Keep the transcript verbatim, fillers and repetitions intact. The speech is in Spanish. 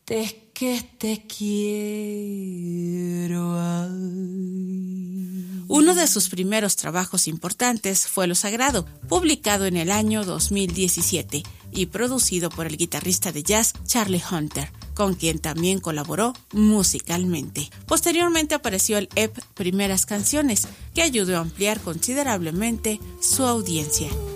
Es que te quiero. Ay. Uno de sus primeros trabajos importantes fue Lo Sagrado, publicado en el año dos mil diecisiete y producido por el guitarrista de jazz Charlie Hunter, con quien también colaboró musicalmente. Posteriormente apareció el E P Primeras Canciones, que ayudó a ampliar considerablemente su audiencia.